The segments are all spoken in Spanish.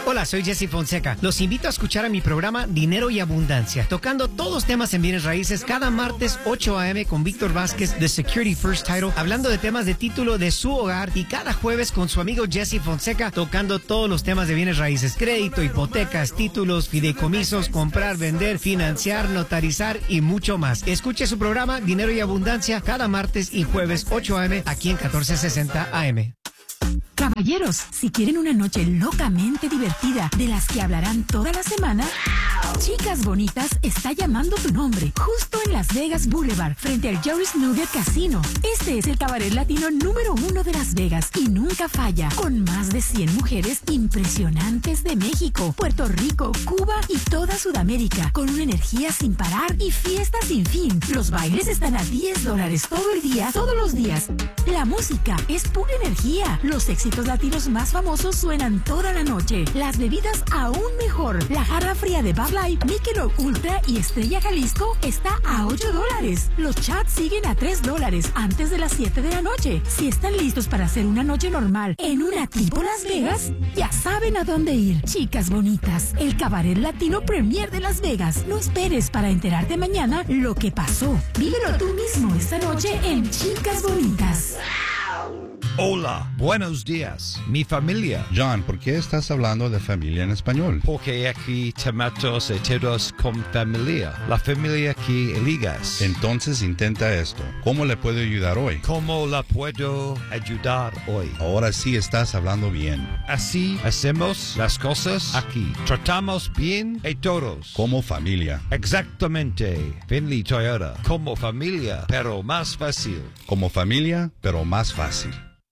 Hola, soy Jesse Fonseca. Los invito a escuchar a mi programa Dinero y Abundancia, tocando todos los temas en bienes raíces cada martes 8 a.m. con Víctor Vázquez de Security First Title, hablando de temas de título de su hogar, y cada jueves con su amigo Jesse Fonseca tocando todos los temas de bienes raíces: crédito, hipotecas, títulos, fideicomisos, comprar, vender, financiar, notarizar y mucho más. Escuche su programa Dinero y Abundancia cada martes y jueves 8 a.m. aquí en 1460 AM. Caballeros, si quieren una noche locamente divertida, de las que hablarán toda la semana, Chicas Bonitas está llamando tu nombre, justo en Las Vegas Boulevard, frente al Jerry's Nugget Casino. Este es el cabaret latino número 1 de Las Vegas y nunca falla, con más de 100 mujeres impresionantes de México, Puerto Rico, Cuba y toda Sudamérica, con una energía sin parar y fiesta sin fin. Los bailes están a $10 todo el día, todos los días. La música es pura energía. Los éxitos latinos más famosos suenan toda la noche. Las bebidas aún mejor. La jarra fría de Bud Light, Michelob Ultra y Estrella Jalisco está a $8. Los chats siguen a $3 antes de las 7 de la noche. Si están listos para hacer una noche normal en una tipo Las Vegas, ya saben a dónde ir. Chicas Bonitas, el cabaret latino premier de Las Vegas. No esperes para enterarte mañana lo que pasó. Vívelo tú mismo esta noche en Chicas Bonitas. Hola, buenos días, mi familia. John, ¿por qué estás hablando de familia en español? Porque aquí tomamos todos con familia. La familia que eligas. Entonces intenta esto. ¿Cómo le puedo ayudar hoy? ¿Cómo la puedo ayudar hoy? Ahora sí estás hablando bien. Así hacemos las cosas aquí. Tratamos bien a todos. Como familia. Exactamente. Finley Toyota. Como familia, pero más fácil. Como familia, pero más fácil.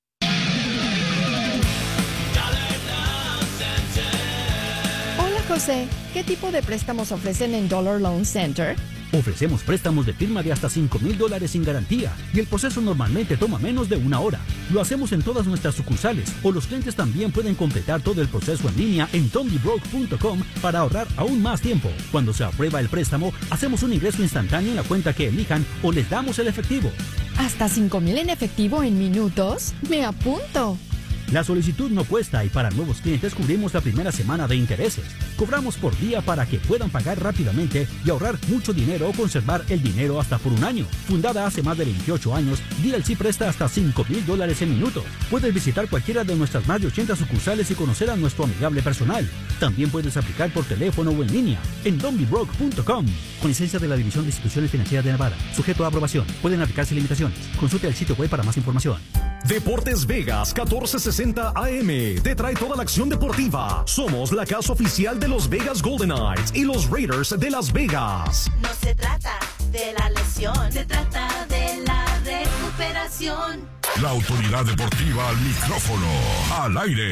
José, ¿qué tipo de préstamos ofrecen en Dollar Loan Center? Ofrecemos préstamos de firma de hasta $5,000 sin garantía y el proceso normalmente toma menos de 1 hora. Lo hacemos en todas nuestras sucursales o los clientes también pueden completar todo el proceso en línea en tondybroke.com para ahorrar aún más tiempo. Cuando se aprueba el préstamo, hacemos un ingreso instantáneo en la cuenta que elijan o les damos el efectivo. ¿Hasta $5,000 en efectivo en minutos? ¡Me apunto! La solicitud no cuesta y para nuevos clientes cubrimos la primera semana de intereses. Cobramos por día para que puedan pagar rápidamente y ahorrar mucho dinero o conservar el dinero hasta por 1 año. Fundada hace más de 28 años, DLC presta hasta $5,000 en minutos. Puedes visitar cualquiera de nuestras más de 80 sucursales y conocer a nuestro amigable personal. También puedes aplicar por teléfono o en línea en donbybroke.com. Con licencia de la División de Instituciones Financieras de Nevada. Sujeto a aprobación. Pueden aplicarse limitaciones. Consulte el sitio web para más información. Deportes Vegas 1460 AM te trae toda la acción deportiva. Somos la casa oficial de los Vegas Golden Knights y los Raiders de Las Vegas. No se trata de la lesión, se trata de la recuperación. La autoridad deportiva al micrófono, al aire.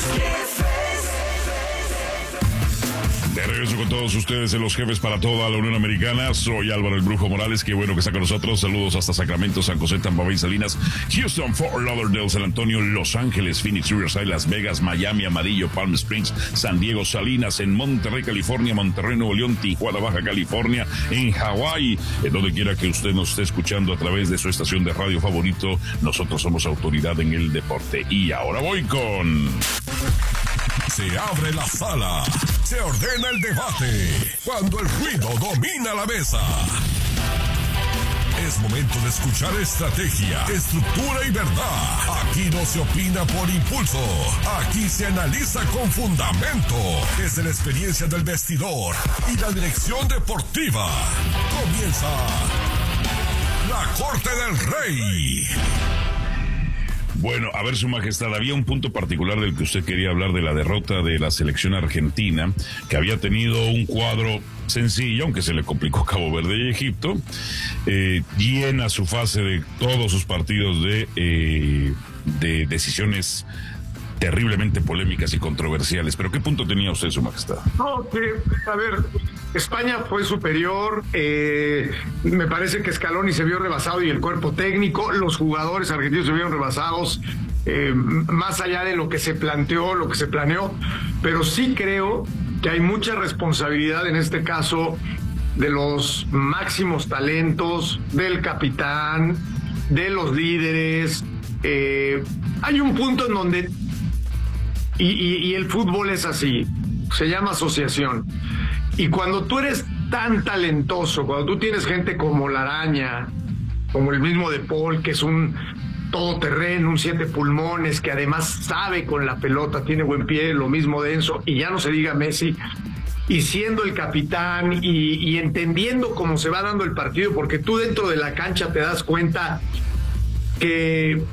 De regreso con todos ustedes en Los Jefes para toda la Unión Americana. Soy Álvaro el Brujo Morales, qué bueno que está con nosotros. Saludos hasta Sacramento, San José, Tampa Bay, Salinas, Houston, Fort Lauderdale, San Antonio, Los Ángeles, Phoenix, Riverside, Las Vegas, Miami, Amarillo, Palm Springs, San Diego, Salinas, en Monterrey, California, Monterrey, Nuevo León, Tijuana, Baja California, en Hawái, en donde quiera que usted nos esté escuchando a través de su estación de radio favorito. Nosotros somos autoridad en el deporte. Y ahora voy con... Se abre la sala, se ordena el debate, cuando el ruido domina la mesa. Es momento de escuchar estrategia, estructura y verdad. Aquí no se opina por impulso, aquí se analiza con fundamento, desde la experiencia del vestidor y la dirección deportiva. Comienza la Corte del Rey. Bueno, a ver, Su Majestad, había un punto particular del que usted quería hablar, de la derrota de la selección argentina, que había tenido un cuadro sencillo, aunque se le complicó Cabo Verde y Egipto, llena su fase de todos sus partidos de decisiones terriblemente polémicas y controversiales. ¿Pero qué punto tenía usted, Su Majestad? No, a ver, España fue superior, me parece que Scaloni se vio rebasado y el cuerpo técnico, los jugadores argentinos se vieron rebasados, más allá de lo que se planteó, lo que se planeó, pero sí creo que hay mucha responsabilidad en este caso de los máximos talentos, del capitán, de los líderes. Hay un punto en donde Y el fútbol es así, se llama asociación. Y cuando tú eres tan talentoso, cuando tú tienes gente como La Araña, como el mismo De Paul, que es un todoterreno, un 7 pulmones, que además sabe con la pelota, tiene buen pie, lo mismo Denso, y ya no se diga Messi, y siendo el capitán y entendiendo cómo se va dando el partido, porque tú dentro de la cancha te das cuenta que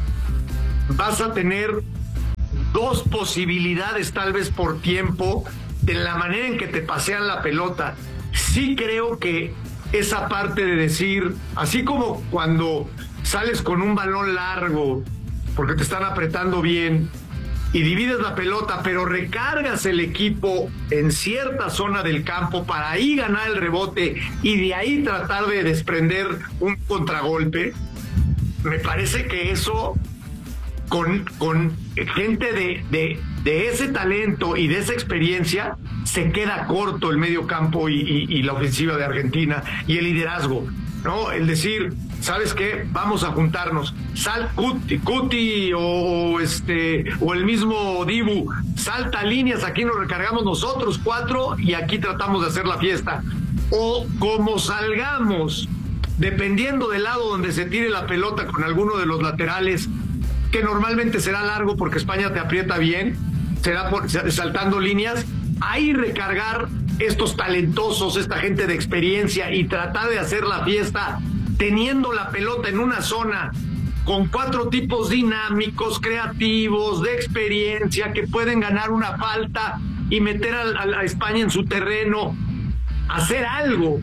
vas a tener 2 posibilidades tal vez por tiempo de la manera en que te pasean la pelota. Sí creo que esa parte de decir, así como cuando sales con un balón largo porque te están apretando bien y divides la pelota, pero recargas el equipo en cierta zona del campo para ahí ganar el rebote y de ahí tratar de desprender un contragolpe, me parece que eso con gente de ese talento y de esa experiencia se queda corto el medio campo y la ofensiva de Argentina y el liderazgo, ¿no? El decir, ¿sabes qué? Vamos a juntarnos. Sal Cuti o el mismo Dibu, salta líneas, aquí nos recargamos nosotros 4 y aquí tratamos de hacer la fiesta. O como salgamos, dependiendo del lado donde se tire la pelota con alguno de los laterales, que normalmente será largo porque España te aprieta bien, será saltando líneas, ahí recargar estos talentosos, esta gente de experiencia y tratar de hacer la fiesta teniendo la pelota en una zona con 4 tipos dinámicos, creativos, de experiencia, que pueden ganar una falta y meter a España en su terreno, hacer algo.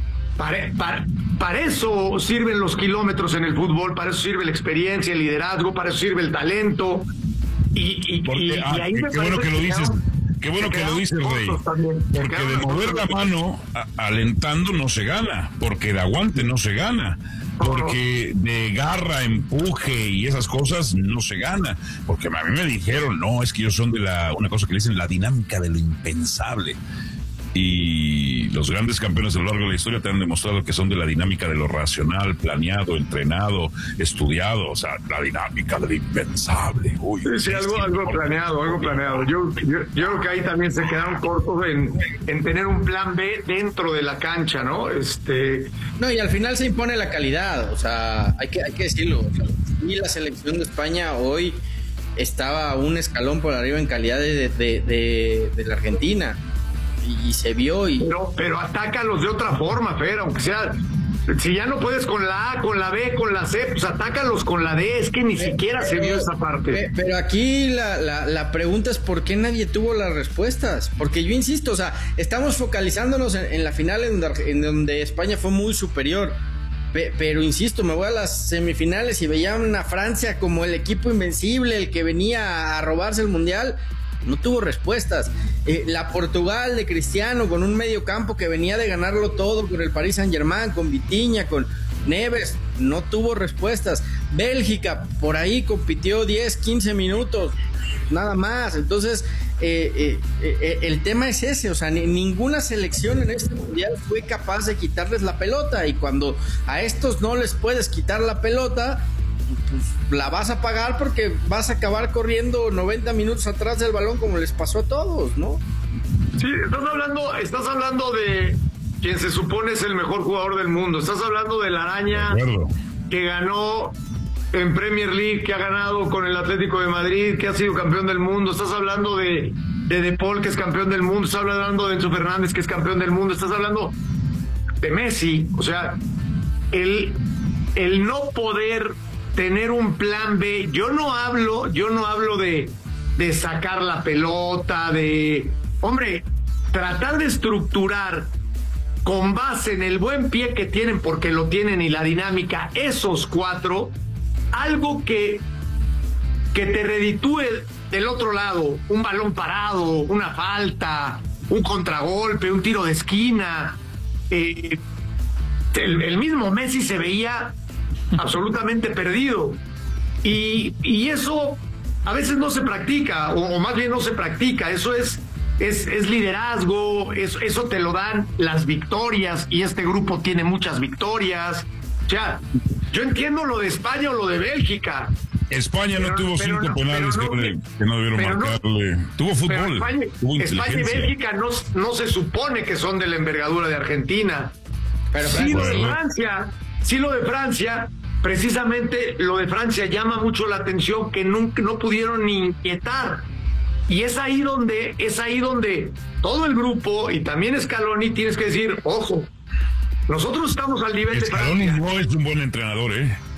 Para eso sirven los kilómetros en el fútbol, para eso sirve la experiencia, el liderazgo, para eso sirve el talento. Y ahí qué bueno que lo dices. Qué bueno que lo dices, Rey. Porque de mover la mano alentando no se gana, porque de aguante no se gana, porque de garra, empuje y esas cosas no se gana. Porque a mí me dijeron, no, es que ellos son de una cosa que le dicen la dinámica de lo impensable. Y los grandes campeones a lo largo de la historia te han demostrado que son de la dinámica de lo racional, planeado, entrenado, estudiado, o sea, la dinámica de lo impensable. Uy, sí, algo planeado. Yo creo que ahí también se quedaron cortos en tener un plan B dentro de la cancha, ¿no? No, y al final se impone la calidad, o sea, hay que decirlo. Y la selección de España hoy estaba un escalón por arriba en calidad de la Argentina. Y se vio pero atácalos de otra forma, Fer, aunque sea, si ya no puedes con la A, con la B, con la C, pues atácalos con la D, es que ni siquiera se vio esa parte. Pero aquí la pregunta es ¿por qué nadie tuvo las respuestas? Porque yo insisto, o sea, estamos focalizándonos en la final en donde España fue muy superior, pero insisto, me voy a las semifinales y veía una Francia como el equipo invencible, el que venía a robarse el Mundial. No tuvo respuestas. La Portugal de Cristiano con un medio campo que venía de ganarlo todo con el Paris Saint-Germain, con Vitinha, con Neves, no tuvo respuestas. Bélgica por ahí compitió 10, 15 minutos, nada más. Entonces el tema es ese, o sea, ninguna selección en este mundial fue capaz de quitarles la pelota, y cuando a estos no les puedes quitar la pelota, pues la vas a pagar porque vas a acabar corriendo 90 minutos atrás del balón como les pasó a todos, ¿no? Sí, estás hablando de quien se supone es el mejor jugador del mundo, estás hablando de La Araña, que ganó en Premier League, que ha ganado con el Atlético de Madrid, que ha sido campeón del mundo, estás hablando de Paul, que es campeón del mundo, estás hablando de Enzo Fernández, que es campeón del mundo, estás hablando de Messi, o sea, el no poder tener un plan B. Yo no hablo de sacar la pelota, tratar de estructurar con base en el buen pie que tienen, porque lo tienen, y la dinámica, esos 4, algo que te reditúe del otro lado, un balón parado, una falta, un contragolpe, un tiro de esquina. El mismo Messi se veía absolutamente perdido, y eso a veces no se practica, o más bien no se practica. Eso es liderazgo, eso te lo dan las victorias, y este grupo tiene muchas victorias. O sea, yo entiendo lo de España o lo de Bélgica, España no tuvo 5 penales que no debieron marcarle. Tuvo fútbol. España y Bélgica no se supone que son de la envergadura de Argentina. Pero sí, lo de Francia, precisamente lo de Francia llama mucho la atención, que nunca no pudieron ni inquietar. Y es ahí donde todo el grupo y también Scaloni tienes que decir, ojo, nosotros estamos al nivel de Francia. Scaloni no es un buen entrenador,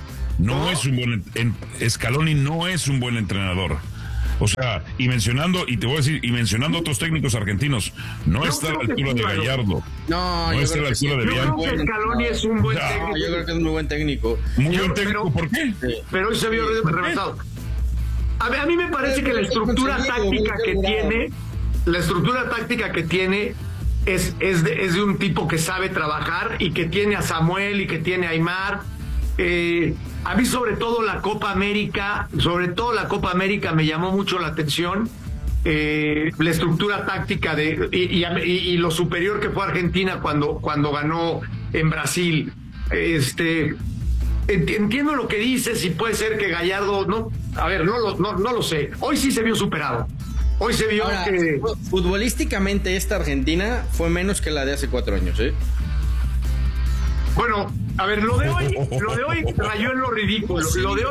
Scaloni no es un buen entrenador. O sea, y mencionando otros técnicos argentinos, no está a la altura de Gallardo. No está a la altura de Bianco. Yo creo que Scaloni es un buen técnico. Yo creo que es un muy buen técnico. Muy buen técnico, ¿por qué? Pero hoy se vio rebasado. A mí me parece que la estructura táctica que tiene es de un tipo que sabe trabajar y que tiene a Samuel y que tiene a Aimar. A mí sobre todo la Copa América me llamó mucho la atención, la estructura táctica y lo superior que fue Argentina cuando ganó en Brasil. Entiendo lo que dices y puede ser que Gallardo no lo sé. Hoy sí se vio superado. Hoy se vio que futbolísticamente esta Argentina fue menos que la de hace 4 años, ¿eh? Bueno, a ver, lo de hoy rayó en lo ridículo.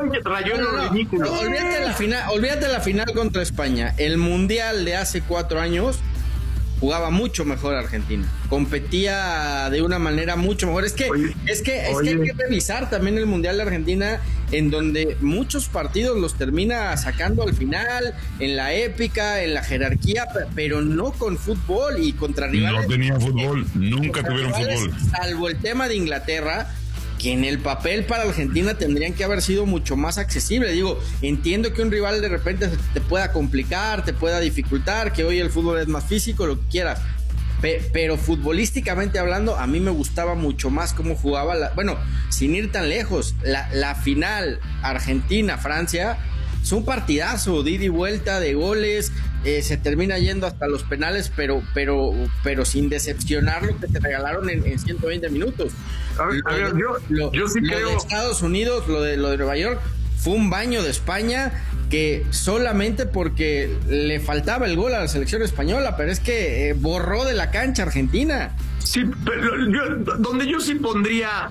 Olvídate la final contra España. El Mundial de hace 4 años jugaba mucho mejor Argentina. Competía de una manera mucho mejor. Es que hay que revisar también el Mundial de Argentina, en donde muchos partidos los termina sacando al final, en la épica, en la jerarquía, pero no con fútbol y contra rivales. No tenían fútbol, nunca tuvieron fútbol. Salvo el tema de Inglaterra, que en el papel para Argentina tendrían que haber sido mucho más accesible. Digo, entiendo que un rival de repente te pueda complicar, te pueda dificultar, que hoy el fútbol es más físico, lo que quieras, pero futbolísticamente hablando, a mí me gustaba mucho más cómo jugaba sin ir tan lejos, la final Argentina-Francia es un partidazo de ida y vuelta de goles, se termina yendo hasta los penales, pero sin decepcionar lo que te regalaron en 120 minutos. Yo sí creo. Lo de Estados Unidos, lo de Nueva York, fue un baño de España, que solamente porque le faltaba el gol a la selección española, pero es que borró de la cancha Argentina. Sí, pero donde yo sí pondría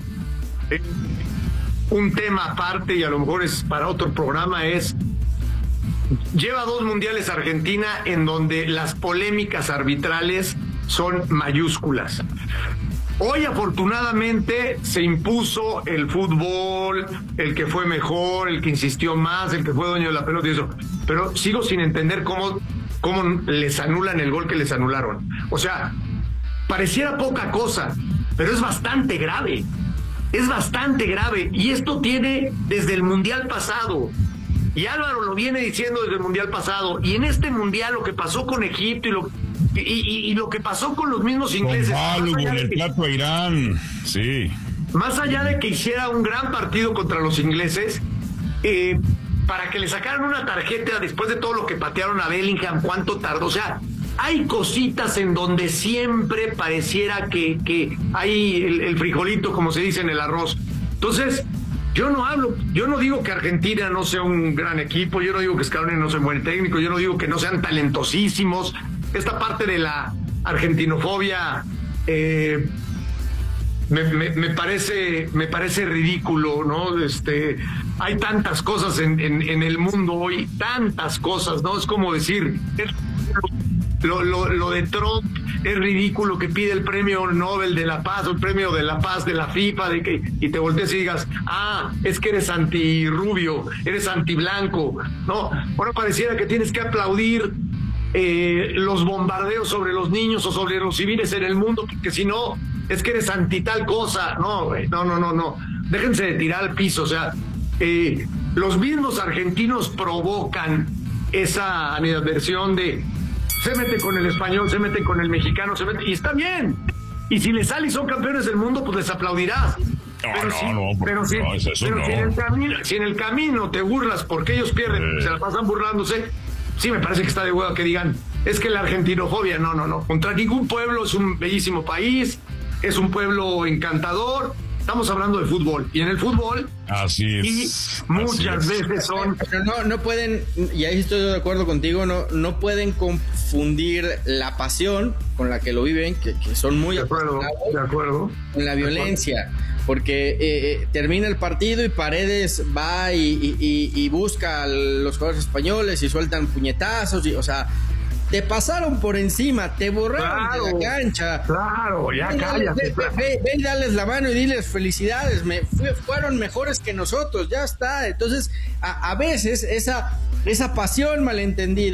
un tema aparte, y a lo mejor es para otro programa, lleva 2 mundiales Argentina en donde las polémicas arbitrales son mayúsculas. Hoy afortunadamente se impuso el fútbol, el que fue mejor, el que insistió más, el que fue dueño de la pelota y eso. Pero sigo sin entender cómo les anulan el gol que les anularon. O sea, pareciera poca cosa, pero es bastante grave. Es bastante grave. Y esto tiene desde el Mundial pasado. Y Álvaro lo viene diciendo desde el Mundial pasado. Y en este Mundial lo que pasó con Egipto y lo que pasó con los mismos ingleses. Con el plato a Irán, sí. Más allá de que hiciera un gran partido contra los ingleses, para que le sacaran una tarjeta después de todo lo que patearon a Bellingham, ¿cuánto tardó? O sea, hay cositas en donde siempre pareciera que hay el frijolito, como se dice en el arroz. Entonces, yo no digo que Argentina no sea un gran equipo, yo no digo que Scaloni no sea un buen técnico, yo no digo que no sean talentosísimos. Esta parte de la argentinofobia me parece ridículo, ¿no? Hay tantas cosas en el mundo hoy, tantas cosas, ¿no? Es como decir, lo de Trump es ridículo, que pide el premio Nobel de la Paz o el premio de la Paz de la FIFA, y te voltees y digas, es que eres antirrubio, eres antiblanco, ¿no? Ahora pareciera que tienes que aplaudir los bombardeos sobre los niños o sobre los civiles en el mundo, porque si no, es que eres anti tal cosa. No, no. Déjense de tirar al piso. O sea, los mismos argentinos provocan esa animadversión de se mete con el español, se mete con el mexicano, y está bien. Y si les sale y son campeones del mundo, pues les aplaudirás. Pero si en el camino te burlas porque ellos pierden, se la pasan burlándose, sí me parece que está de huevo que digan, es que la argentinofobia, no. Contra ningún pueblo, es un bellísimo país, es un pueblo encantador, Estamos hablando de fútbol, y en el fútbol, así es, y muchas veces son... Pero no pueden, y ahí estoy de acuerdo contigo, no pueden confundir la pasión con la que lo viven, que son muy de acuerdo, con la violencia, porque termina el partido y Paredes va y busca a los jugadores españoles y sueltan puñetazos, o sea, te pasaron por encima, te borraron de la cancha. Claro, ya cállate. Ve y dales la mano y diles felicidades, fueron mejores que nosotros, ya está. Entonces, a veces esa pasión malentendida